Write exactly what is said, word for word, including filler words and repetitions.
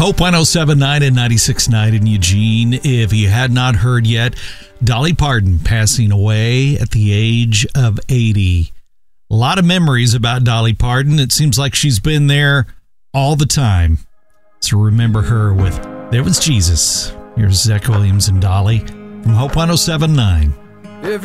Hope one oh seven point nine and ninety-six point nine in Eugene. If you had not heard yet, Dolly Parton passing away at the age of eighty. A lot of memories about Dolly Parton. It seems like she's been there all the time. So remember her with There Was Jesus. Here's Zach Williams and Dolly from Hope one oh seven point nine.